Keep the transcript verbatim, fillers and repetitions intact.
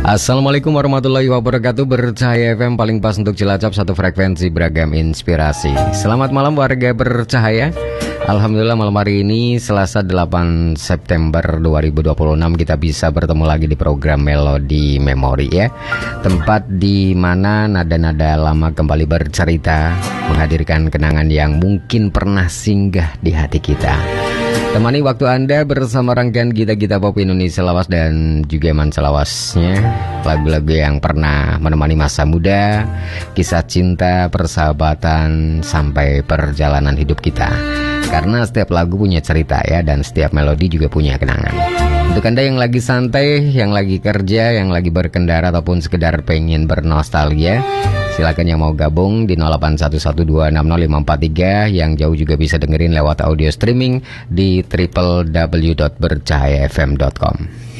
Assalamualaikum warahmatullahi wabarakatuh. Bercahaya F M paling pas untuk Cilacap, satu frekuensi beragam inspirasi. Selamat malam warga Bercahaya. Alhamdulillah malam hari ini Selasa delapan September dua ribu dua puluh enam kita bisa bertemu lagi di program Melodi Memori ya. Tempat di mana nada-nada lama kembali bercerita, menghadirkan kenangan yang mungkin pernah singgah di hati kita. Temani waktu Anda bersama rangkaian gita-gita pop Indonesia lawas dan juga eman selawasnya. Lagu-lagu yang pernah menemani masa muda, kisah cinta, persahabatan, sampai perjalanan hidup kita. Karena setiap lagu punya cerita ya, dan setiap melodi juga punya kenangan. Untuk Anda yang lagi santai, yang lagi kerja, yang lagi berkendara, ataupun sekedar pengen bernostalgia, silakan yang mau gabung di nol delapan satu satu dua enam nol lima empat tiga. Yang jauh juga bisa dengerin lewat audio streaming di w w w dot bercahaya f m dot com.